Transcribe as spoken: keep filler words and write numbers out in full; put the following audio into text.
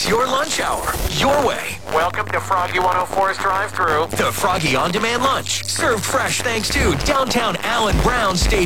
It's your lunch hour, your way. Welcome to Froggy one oh four's drive-thru. The Froggy On Demand Lunch. Served fresh thanks to Downtown Allen Brown State